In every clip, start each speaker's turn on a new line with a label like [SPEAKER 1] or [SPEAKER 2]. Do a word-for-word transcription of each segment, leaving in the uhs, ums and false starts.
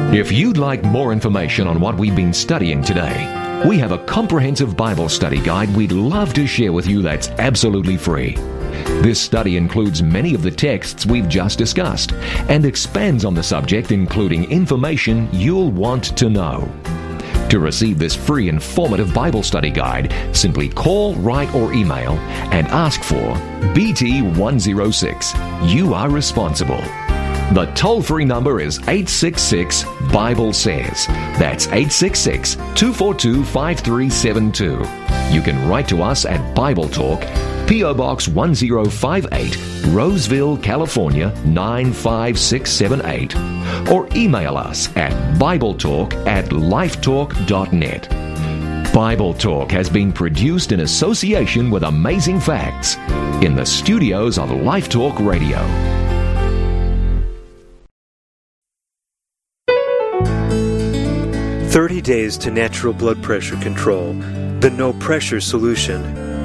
[SPEAKER 1] If you'd like more information on what we've been studying today, we have a comprehensive Bible study guide we'd love to share with you that's absolutely free. This study includes many of the texts we've just discussed and expands on the subject, including information you'll want to know. To receive this free informative Bible study guide, simply call, write, or email and ask for B T one oh six. You are responsible. The toll-free number is eight six six, Bible says. That's eight six six, two four two, five three seven two. You can write to us at Bible Talk, P O Box one oh five eight, Roseville, California nine five six seven eight, or email us at BibleTalk at lifetalk dot net. Bible Talk has been produced in association with Amazing Facts in the studios of Life Talk Radio.
[SPEAKER 2] thirty days to natural blood pressure control, the no-pressure solution.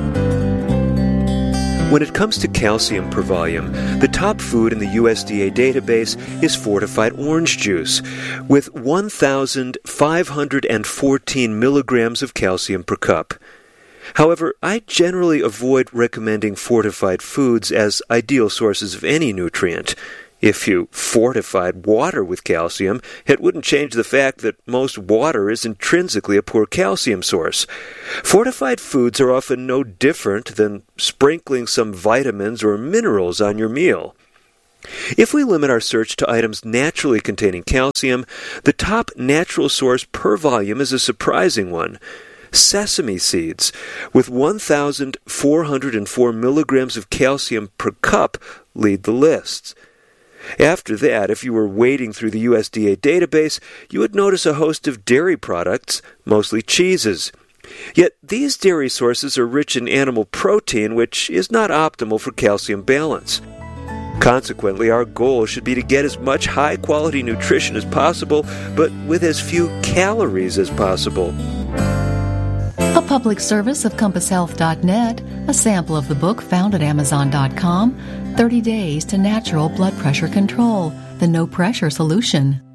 [SPEAKER 2] When it comes to calcium per volume, the top food in the U S D A database is fortified orange juice, with one thousand five hundred fourteen milligrams of calcium per cup. However, I generally avoid recommending fortified foods as ideal sources of any nutrient. If you fortified water with calcium, it wouldn't change the fact that most water is intrinsically a poor calcium source. Fortified foods are often no different than sprinkling some vitamins or minerals on your meal. If we limit our search to items naturally containing calcium, the top natural source per volume is a surprising one. Sesame seeds, with one thousand four hundred four milligrams of calcium per cup, lead the list. After that, if you were wading through the U S D A database, you would notice a host of dairy products, mostly cheeses. Yet these dairy sources are rich in animal protein, which is not optimal for calcium balance. Consequently, our goal should be to get as much high-quality nutrition as possible, but with as few calories as possible.
[SPEAKER 3] A public service of compass health dot net, a sample of the book found at amazon dot com, thirty days to Natural Blood Pressure Control, the No Pressure Solution.